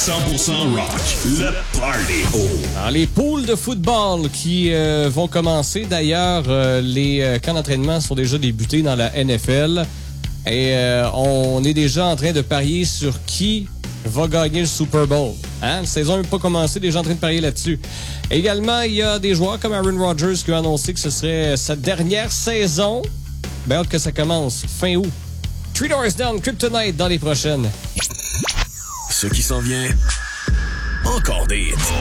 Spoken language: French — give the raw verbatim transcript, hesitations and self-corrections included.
cent pour cent rock, le party. Oh. Alors, les poules de football qui euh, vont commencer. D'ailleurs, euh, les euh, camps d'entraînement sont déjà débutés dans la N F L. Et euh, on est déjà en train de parier sur qui va gagner le Super Bowl. Hein? La saison n'a pas commencé, déjà en train de parier là-dessus. Également, il y a des joueurs comme Aaron Rodgers qui ont annoncé que ce serait sa dernière saison. Ben, hâte que ça commence. Fin août. Three Doors Down, Kryptonite dans les prochaines. Ce qui s'en vient, encore des hits.